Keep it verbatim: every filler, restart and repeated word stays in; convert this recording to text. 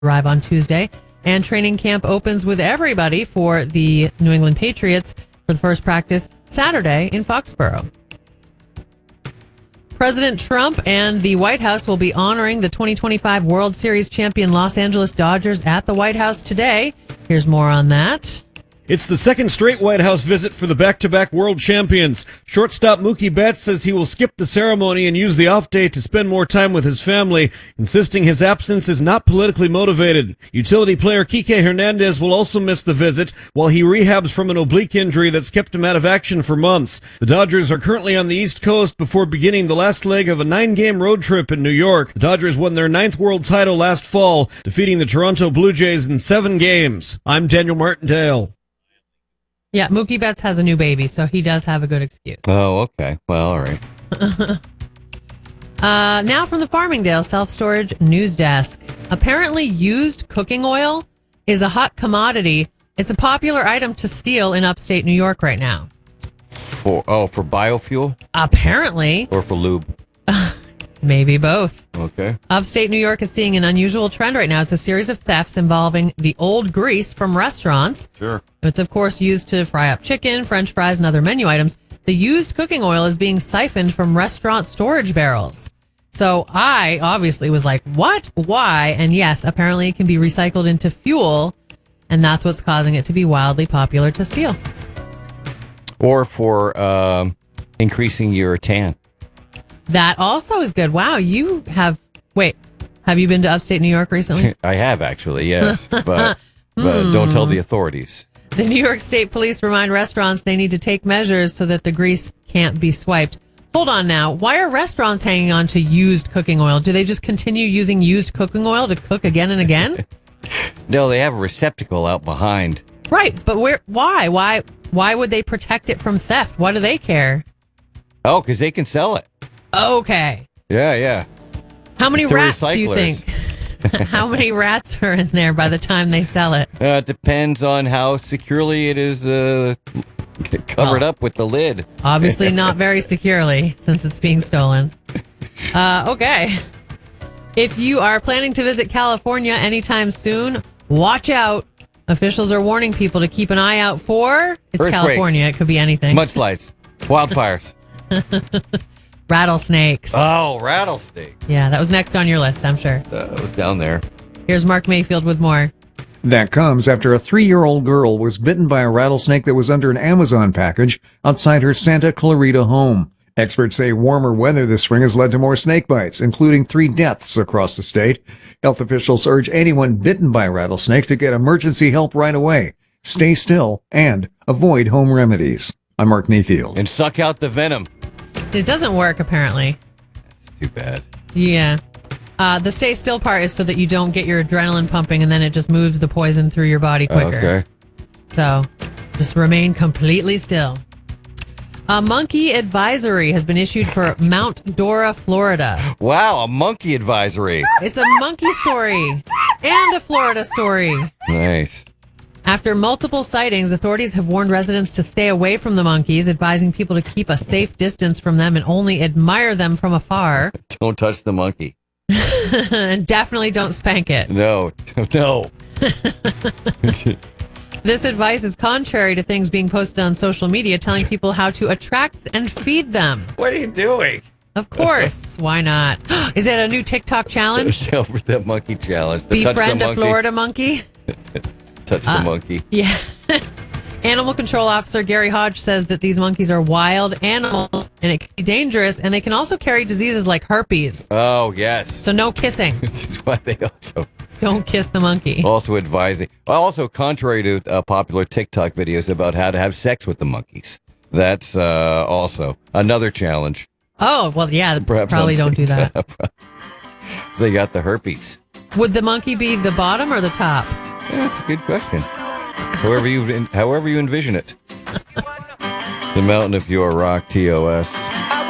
arrive on Tuesday. And training camp opens with everybody for the New England Patriots for the first practice Saturday in Foxborough. President Trump and the White House will be honoring the twenty twenty-five World Series champion Los Angeles Dodgers at the White House today. Here's more on that. It's the second straight White House visit for the back-to-back world champions. Shortstop Mookie Betts says he will skip the ceremony and use the off day to spend more time with his family, insisting his absence is not politically motivated. Utility player Kike Hernandez will also miss the visit while he rehabs from an oblique injury that's kept him out of action for months. The Dodgers are currently on the East Coast before beginning the last leg of a nine-game road trip in New York. The Dodgers won their ninth world title last fall, defeating the Toronto Blue Jays in seven games. I'm Daniel Martindale. Yeah, Mookie Betts has a new baby, so he does have a good excuse. Oh, okay. Well, all right. uh, now from the Farmingdale Self-Storage News Desk. Apparently used cooking oil is a hot commodity. It's a popular item to steal in upstate New York right now. For Oh, for biofuel? Apparently. Or for lube? Maybe both. Okay. Upstate New York is seeing an unusual trend right now. It's a series of thefts involving the old grease from restaurants. Sure. It's, of course, used to fry up chicken, French fries, and other menu items. The used cooking oil is being siphoned from restaurant storage barrels. So I obviously was like, what? Why? And yes, apparently it can be recycled into fuel, and that's what's causing it to be wildly popular to steal. Or for um, increasing your tan. That also is good. Wow, you have... Wait, have you been to upstate New York recently? I have, actually, yes. But, but don't tell the authorities. The New York State Police remind restaurants they need to take measures so that the grease can't be swiped. Hold on now. Why are restaurants hanging on to used cooking oil? Do they just continue using used cooking oil to cook again and again? No, they have a receptacle out behind. Right, but where? Why? Why? Why would they protect it from theft? Why do they care? Oh, because they can sell it. Okay. Yeah, yeah. How many They're rats do you recyclers. think? How many rats are in there by the time they sell it? Uh, it depends on how securely it is uh, covered Well, up with the lid. Obviously not very securely since it's being stolen. Uh, okay. If you are planning to visit California anytime soon, watch out. Officials are warning people to keep an eye out for... It's Earthquakes. California. It could be anything. Mudslides. Wildfires. Rattlesnakes. Oh, rattlesnake. Yeah, that was next on your list, I'm sure. That was down there. Here's Mark Mayfield with more. That comes after a three-year-old girl was bitten by a rattlesnake that was under an Amazon package outside her Santa Clarita home. Experts say warmer weather this spring has led to more snake bites, including three deaths across the state. Health officials urge anyone bitten by a rattlesnake to get emergency help right away. Stay still and avoid home remedies. I'm Mark Mayfield. And suck out the venom. It doesn't work, apparently. That's too bad. Yeah. Uh, the stay still part is so that you don't get your adrenaline pumping and then it just moves the poison through your body quicker. Okay. So just remain completely still. A monkey advisory has been issued for Mount Dora, Florida. Wow, a monkey advisory. It's a monkey story and a Florida story. Nice. After multiple sightings, authorities have warned residents to stay away from the monkeys, advising people to keep a safe distance from them and only admire them from afar. Don't touch the monkey. And definitely don't spank it. No, no. This advice is contrary to things being posted on social media telling people how to attract and feed them. What are you doing? Of course. Why not? Is it a new TikTok challenge? The monkey challenge. The touch the Befriend a monkey. Florida monkey? Touch the Uh, monkey. Yeah. Animal control officer Gary Hodge says that these monkeys are wild animals and it can be dangerous, and they can also carry diseases like herpes. Oh, yes. So no kissing. This is why they also Don't kiss the monkey. also advising. Also, contrary to uh, popular TikTok videos about how to have sex with the monkeys. That's uh, also another challenge. Oh, well, yeah, Perhaps probably on don't do that. TikTok. They got the herpes. Would the monkey be the bottom or the top? Yeah, that's a good question. However you however you envision it. The Mountain of Pure Rock, T O S.